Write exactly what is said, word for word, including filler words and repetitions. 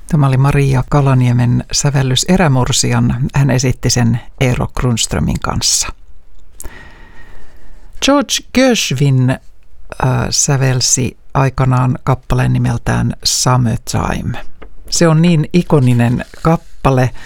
Tämä oli Maria Kalaniemen sävellys Erämursian. Hän esitti sen Eero Grundströmin kanssa. George Gershwin äh, sävelsi aikanaan kappaleen nimeltään Summertime. Se on niin ikoninen kappale,